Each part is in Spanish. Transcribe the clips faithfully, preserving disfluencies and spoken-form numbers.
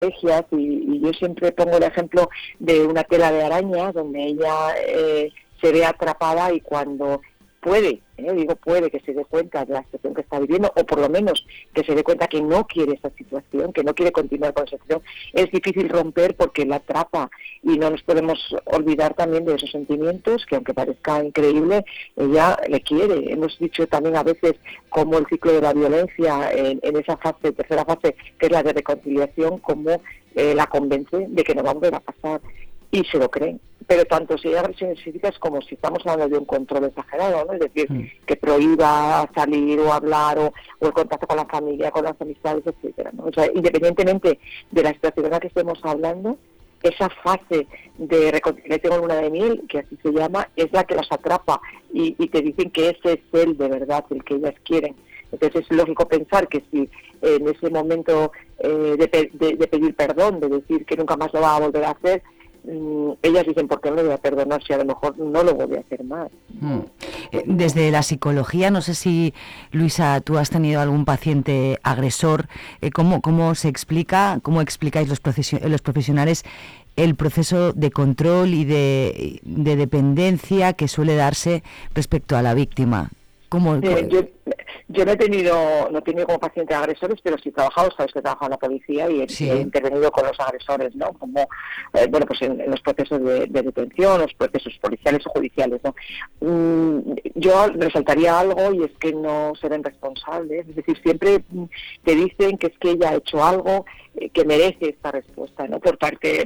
estrategias y, y yo siempre pongo el ejemplo de una tela de araña donde ella eh, se ve atrapada y cuando puede, eh, digo puede que se dé cuenta de la situación que está viviendo o por lo menos que se dé cuenta que no quiere esa situación, que no quiere continuar con esa situación, es difícil romper porque la atrapa y no nos podemos olvidar también de esos sentimientos que aunque parezca increíble, ella le quiere. Hemos dicho también a veces como el ciclo de la violencia en, en esa fase, tercera fase, que es la de reconciliación, como eh, la convence de que no va a volver a pasar y se lo creen. Pero tanto si hay agresiones físicas como si estamos hablando de un control exagerado, ¿no? Es decir, mm. que prohíba salir o hablar o, o el contacto con la familia, con las amistades, etcétera, ¿no? O sea, independientemente de la situación en la que estemos hablando, esa fase de reconciliación en luna de miel, que así se llama, es la que las atrapa y, y te dicen que ese es él de verdad, el que ellas quieren. Entonces es lógico pensar que si en ese momento eh, de, de, de pedir perdón, de decir que nunca más lo va a volver a hacer, ellas dicen, ¿por qué no le voy a perdonar si a lo mejor no lo voy a hacer más? Mm. Desde la psicología, no sé si, Luisa, tú has tenido algún paciente agresor, ¿cómo, cómo se explica, cómo explicáis los, los profesionales el proceso de control y de, de dependencia que suele darse respecto a la víctima? ¿Cómo, eh, yo, yo no he tenido no he tenido como paciente agresores, pero sí he trabajado, sabes que he trabajado en la policía y he, sí. he intervenido con los agresores, ¿no? Como, eh, bueno, pues en, en los procesos de, de detención, los procesos policiales o judiciales, ¿no? Mm, yo resaltaría algo y es que no se ven responsables, es decir, siempre te dicen que es que ella ha hecho algo eh, que merece esta respuesta, ¿no? Por parte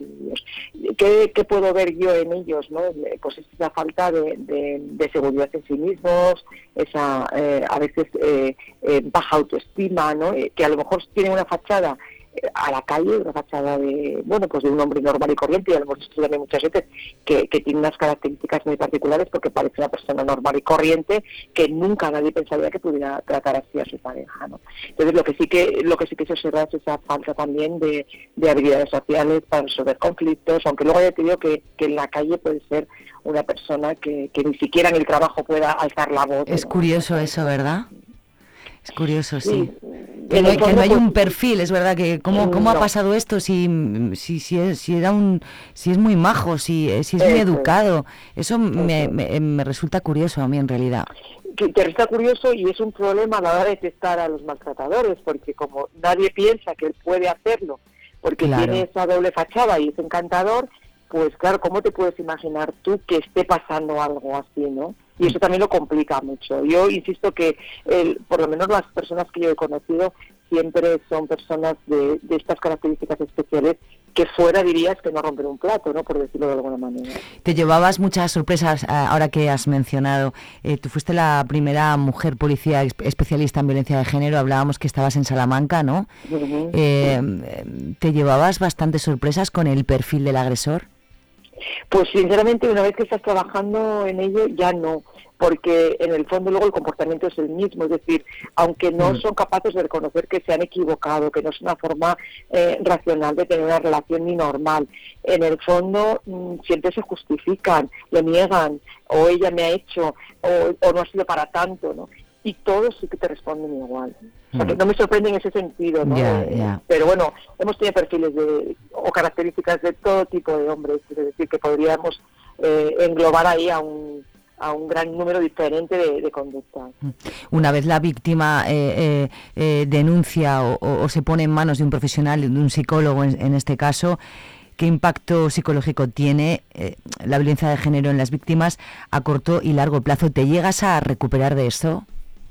¿Qué, ¿Qué puedo ver yo en ellos, ¿no? Pues esa falta de, de, de seguridad en sí mismos, esa eh, a veces eh, eh, baja autoestima, ¿no? Eh, que a lo mejor tienen una fachada eh, a la calle, una fachada de, bueno, pues de un hombre normal y corriente, y a lo hemos visto también muchas veces que, que tiene unas características muy particulares porque parece una persona normal y corriente que nunca nadie pensaría que pudiera tratar así a su pareja, ¿no? Entonces lo que sí que lo que sí que se observa es esa falta también de, de habilidades sociales para resolver conflictos, aunque luego ya te digo que, que en la calle puede ser una persona que, que ni siquiera en el trabajo pueda alzar la voz. Es ¿no? curioso eso, ¿verdad? Es curioso, sí. sí. Que no, hay, que no hay un perfil, es verdad, que cómo, cómo no. ha pasado esto, si si si es, si era un si es muy majo, si, si es muy eso educado. Eso, eso. Me, me, me resulta curioso a mí en realidad. Que te resulta curioso y es un problema a la hora de detectar a los maltratadores, porque como nadie piensa que él puede hacerlo, porque claro. tiene esa doble fachada y es encantador, pues claro, ¿cómo te puedes imaginar tú que esté pasando algo así, no? Y eso también lo complica mucho. Yo insisto que, el, por lo menos las personas que yo he conocido, siempre son personas de, de estas características especiales que fuera dirías que no romper un plato, ¿no? Por decirlo de alguna manera. Te llevabas muchas sorpresas ahora que has mencionado. Eh, tú fuiste la primera mujer policía especialista en violencia de género. Hablábamos que estabas en Salamanca, ¿no? Uh-huh. Eh, ¿Te llevabas bastantes sorpresas con el perfil del agresor? Pues sinceramente una vez que estás trabajando en ello ya no, porque en el fondo luego el comportamiento es el mismo, es decir, aunque no son capaces de reconocer que se han equivocado, que no es una forma eh, racional de tener una relación ni normal, en el fondo mmm, siempre se justifican, lo niegan, o ella me ha hecho, o, o no ha sido para tanto, ¿no? Y todos sí que te responden igual. O sea, que no me sorprende en ese sentido, ¿no? Yeah, yeah. Pero bueno, hemos tenido perfiles de, o características de todo tipo de hombres, es decir, que podríamos eh, englobar ahí a un, a un gran número diferente de, de conductas. Una vez la víctima eh, eh, eh, denuncia o, o, o se pone en manos de un profesional, de un psicólogo en, en este caso, ¿qué impacto psicológico tiene eh, la violencia de género en las víctimas a corto y largo plazo? ¿Te llegas a recuperar de esto?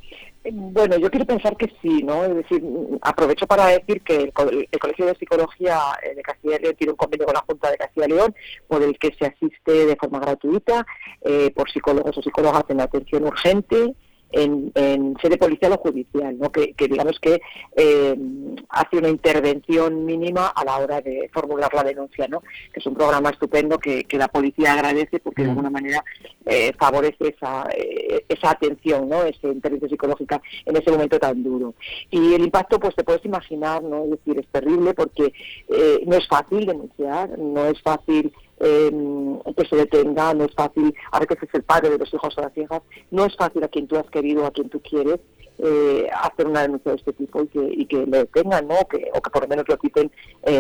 Bueno, yo quiero pensar que sí, ¿no? Es decir, aprovecho para decir que el, Co- el Colegio de Psicología de Castilla y León tiene un convenio con la Junta de Castilla y León por el que se asiste de forma gratuita eh, por psicólogos o psicólogas en atención urgente, en, en sede policial o judicial, ¿no? Que, que digamos que eh, hace una intervención mínima a la hora de formular la denuncia, ¿no? Que es un programa estupendo que, que la policía agradece porque mm. de alguna manera eh, favorece esa, eh, esa atención, ¿no? Esa intervención psicológica en ese momento tan duro. Y el impacto, pues te puedes imaginar, ¿no? Es decir, es terrible porque eh, no es fácil denunciar, no es fácil Eh, que se detenga, no es fácil, a veces es el padre de los hijos o las hijas, no es fácil a quien tú has querido, a quien tú quieres, eh, hacer una denuncia de este tipo y que, y que le detengan, ¿no? Que, o que por lo menos lo quiten eh,